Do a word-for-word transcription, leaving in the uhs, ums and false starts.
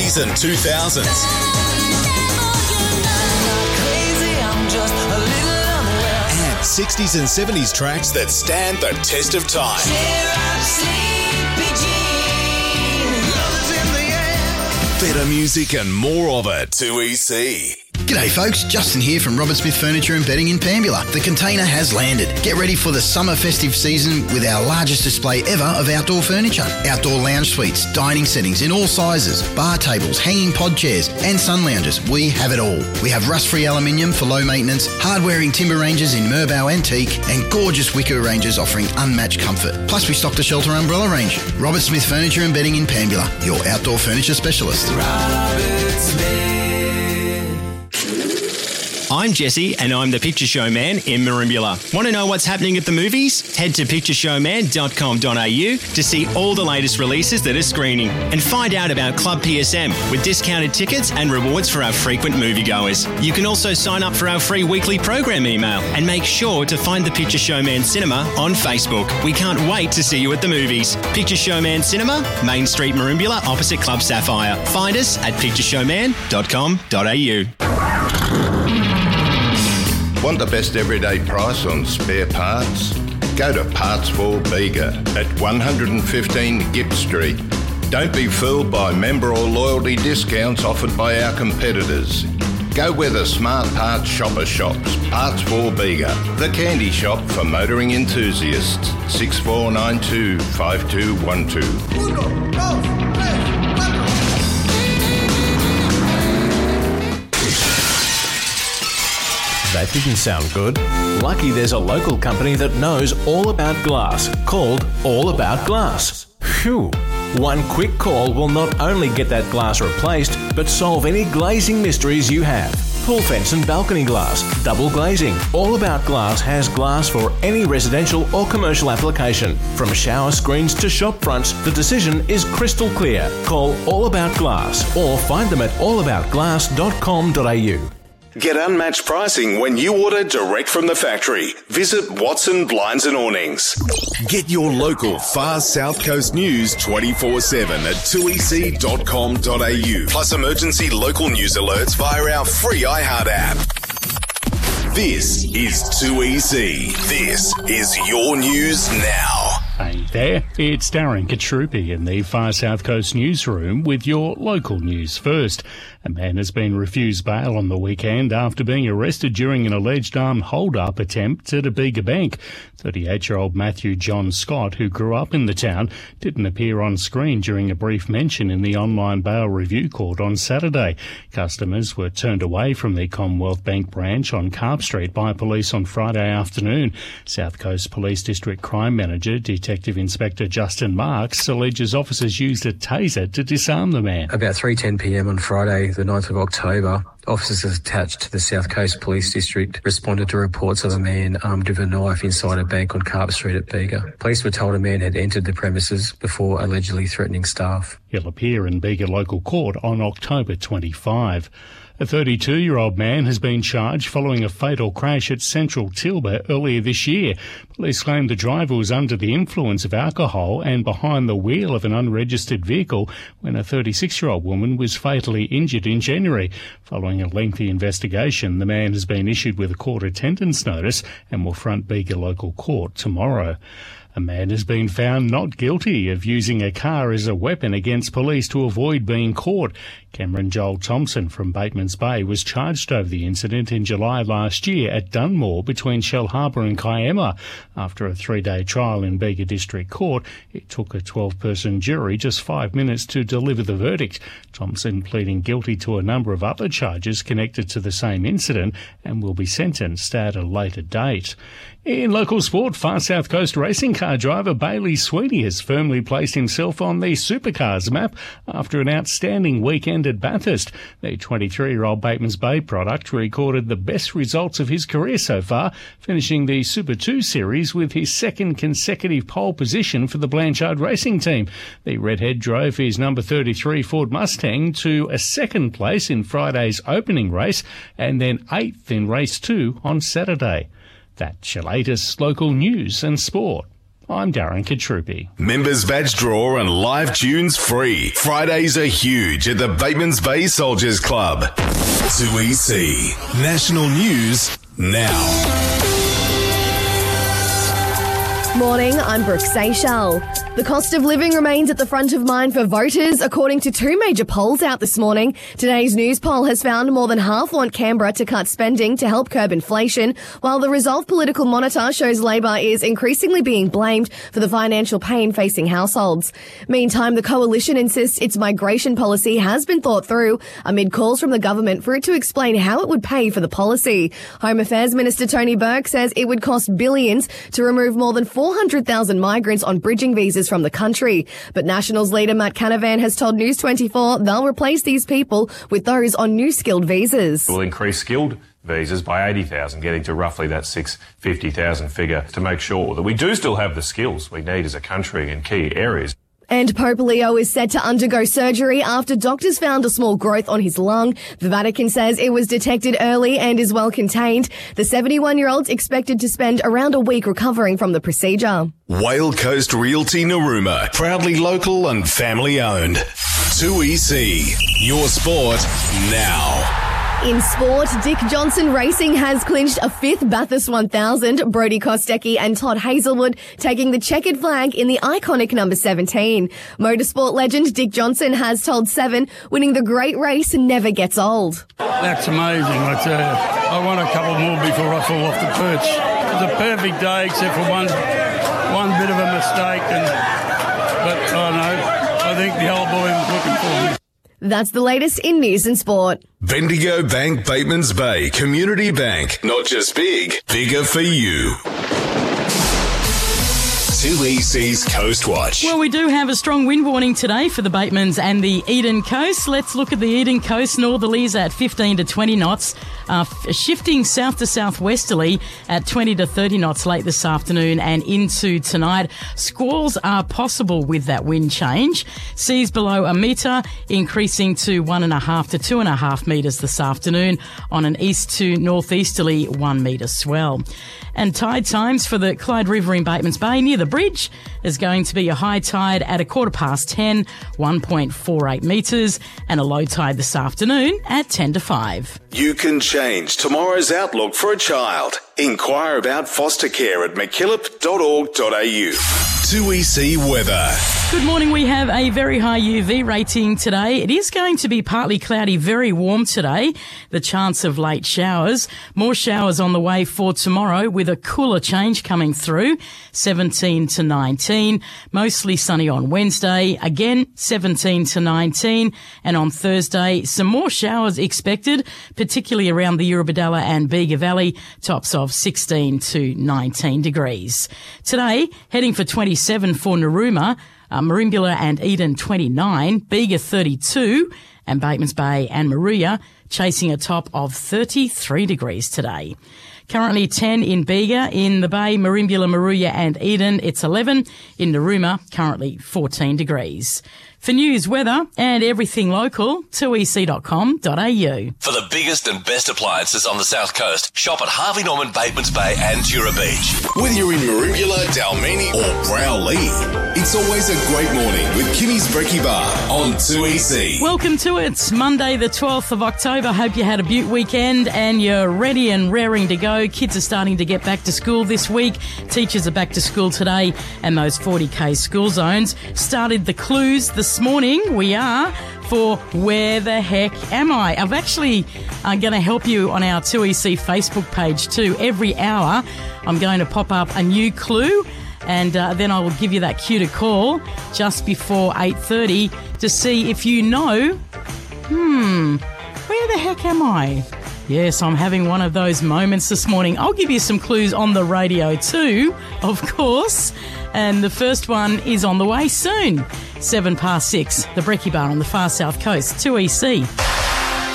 nineties and two thousands. And sixties and seventies tracks that stand the test of time. Better music and more of it. two E C. G'day folks, Justin here from Robert Smith Furniture and Bedding in Pambula. The container has landed. Get ready for the summer festive season with our largest display ever of outdoor furniture. Outdoor lounge suites, dining settings in all sizes, bar tables, hanging pod chairs and sun lounges. We have it all. We have rust-free aluminium for low maintenance, hard-wearing timber ranges in Merbau Antique and gorgeous wicker ranges offering unmatched comfort. Plus we stock the shelter umbrella range. Robert Smith Furniture and Bedding in Pambula, your outdoor furniture specialist. Robert Smith. I'm Jesse and I'm the Picture Show Man in Merimbula. Want to know what's happening at the movies? Head to picture show man dot com dot a u to see all the latest releases that are screening and find out about Club P S M with discounted tickets and rewards for our frequent moviegoers. You can also sign up for our free weekly program email and make sure to find the Picture Show Man Cinema on Facebook. We can't wait to see you at the movies. Picture Show Man Cinema, Main Street, Merimbula, opposite Club Sapphire. Find us at picture show man dot com dot a u. Want the best everyday price on spare parts? Go to Parts for Bega at one fifteen Gipp Street. Don't be fooled by member or loyalty discounts offered by our competitors. Go where the smart parts shopper shops. Parts for Bega, the candy shop for motoring enthusiasts. six four nine two, five two one two. Uno, dos, tres. That didn't sound good. Lucky there's a local company that knows all about glass, called All About Glass. Phew. One quick call will not only get that glass replaced, but solve any glazing mysteries you have. Pool fence and balcony glass, double glazing. All About Glass has glass for any residential or commercial application. From shower screens to shop fronts, the decision is crystal clear. Call All About Glass or find them at all about glass dot com dot a u. Get unmatched pricing when you order direct from the factory. Visit Watson Blinds and Awnings. Get your local Far South Coast news twenty-four seven at two e c dot com dot a u. Plus emergency local news alerts via our free iHeart app. This is two E C. This is your news now. Hey there, it's Darren Katrupi in the Far South Coast newsroom with your local news first. A man has been refused bail on the weekend after being arrested during an alleged armed hold-up attempt at a Bega bank. thirty-eight-year-old Matthew John Scott, who grew up in the town, didn't appear on screen during a brief mention in the online bail review court on Saturday. Customers were turned away from the Commonwealth Bank branch on Carp Street by police on Friday afternoon. South Coast Police District Crime Manager, Detective Inspector Justin Marks, alleges officers used a taser to disarm the man. About three ten p m on Friday, the ninth of October, officers attached to the South Coast Police District responded to reports of a man armed with a knife inside a bank on Carp Street at Bega. Police were told a man had entered the premises before allegedly threatening staff. He'll appear in Bega Local Court on October twenty-fifth. A thirty-two-year-old man has been charged following a fatal crash at Central Tilba earlier this year. Police claim the driver was under the influence of alcohol and behind the wheel of an unregistered vehicle when a thirty-six-year-old woman was fatally injured in January. Following a lengthy investigation, the man has been issued with a court attendance notice and will front Bega Local Court tomorrow. A man has been found not guilty of using a car as a weapon against police to avoid being caught. Cameron Joel Thompson from Batemans Bay was charged over the incident in July last year at Dunmore between Shell Harbour and Kiama. After a three-day trial in Bega District Court, it took a twelve-person jury just five minutes to deliver the verdict. Thompson pleading guilty to a number of other charges connected to the same incident and will be sentenced at a later date. In local sport, Far South Coast racing car driver Bailey Sweeney has firmly placed himself on the supercars map after an outstanding weekend at Bathurst. The twenty-three-year-old Batemans Bay product recorded the best results of his career so far, finishing the Super two Series with his second consecutive pole position for the Blanchard racing team. The redhead drove his number thirty-three Ford Mustang to a second place in Friday's opening race and then eighth in race two on Saturday. That's your latest local news and sport. I'm Darren Katrupi. Members badge draw and live tunes free. Fridays are huge at the Bateman's Bay Soldiers Club. two E C National News now. Morning, I'm Brooke Seychelles. The cost of living remains at the front of mind for voters, according to two major polls out this morning. Today's news poll has found more than half want Canberra to cut spending to help curb inflation, while the Resolve Political Monitor shows Labor is increasingly being blamed for the financial pain facing households. Meantime, the coalition insists its migration policy has been thought through, amid calls from the government for it to explain how it would pay for the policy. Home Affairs Minister Tony Burke says it would cost billions to remove more than four hundred thousand migrants on bridging visas from the country. But Nationals leader Matt Canavan has told News twenty-four they'll replace these people with those on new skilled visas. We'll increase skilled visas by eighty thousand, getting to roughly that six hundred fifty thousand figure to make sure that we do still have the skills we need as a country in key areas. And Pope Leo is set to undergo surgery after doctors found a small growth on his lung. The Vatican says it was detected early and is well contained. The seventy-one-year-old's expected to spend around a week recovering from the procedure. Whale Coast Realty Narooma, proudly local and family owned. two E C, your sport now. In sport, Dick Johnson Racing has clinched a fifth Bathurst one thousand, Brodie Kostecki and Todd Hazelwood taking the checkered flag in the iconic number seventeen. Motorsport legend Dick Johnson has told Seven, winning the great race never gets old. That's amazing, I tell you. I want a couple more before I fall off the perch. It was a perfect day except for one one bit of a mistake, and but I don't know, I think the old boy was looking for me. That's the latest in news and sport. Bendigo Bank Bateman's Bay Community Bank. Not just big, bigger for you. two E C's Coast Watch. Well, we do have a strong wind warning today for the Batemans and the Eden Coast. Let's look at the Eden Coast. Northerlies at fifteen to twenty knots, uh, f- shifting south to southwesterly at twenty to thirty knots late this afternoon and into tonight. Squalls are possible with that wind change. Seas below a metre, increasing to one and a half to two and a half metres this afternoon on an east to northeasterly one metre swell. And tide times for the Clyde River in Batemans Bay near the bridge is going to be a high tide at a quarter past ten, one point four eight metres, and a low tide this afternoon at ten to five. You can change tomorrow's outlook for a child. Inquire about foster care at mckillop dot org dot a u. two E C weather. Good morning. We have a very high U V rating today. It is going to be partly cloudy, very warm today. The chance of late showers. More showers on the way for tomorrow with a cooler change coming through. seventeen to nineteen. Mostly sunny on Wednesday. Again, seventeen to nineteen. And on Thursday, some more showers expected, particularly around the Eurobodalla and Bega Valley. Tops of sixteen to nineteen degrees. Today, heading for twenty-seven for Narooma. Uh, Merimbula and Eden twenty-nine, Bega thirty-two, and Batemans Bay and Moruya chasing a top of thirty-three degrees today. Currently ten in Bega, in the Bay, Merimbula, Moruya and Eden, it's eleven. In Narooma, currently fourteen degrees. For news, weather and everything local, two e c dot com dot a u. For the biggest and best appliances on the South Coast, shop at Harvey Norman, Batemans Bay and Tura Beach. Whether you're in Merimbula, Dalmini or Browley, it's always a great morning with Kimmy's Brekkie Bar on two E C. Welcome to it. Monday the twelfth of October. Hope you had a beaut weekend and you're ready and raring to go. Kids are starting to get back to school this week. Teachers are back to school today, and those forty k school zones started the clues this morning. We are for Where the Heck Am I? I've actually uh, going to help you on our two E C Facebook page too. Every hour I'm going to pop up a new clue, and uh, then I will give you that cue to call just before eight thirty to see if you know, hmm, where the heck am I? Yes, I'm having one of those moments this morning. I'll give you some clues on the radio too, of course. And the first one is on the way soon. Seven past six, the Brekkie Bar on the far south coast, two E C.